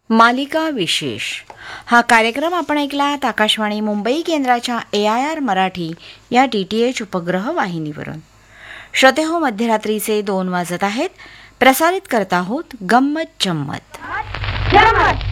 मालिका विशेष हा कार्यक्रम आपण ऐकलात आकाशवाणी मुंबई केंद्राच्या AIR मराठी या DTH उपग्रह वाहिनीवरून. श्रोते हो, मध्यरात्रीचे 2 वाजत आहेत. प्रसारित करत आहोत गंमत जम्मत.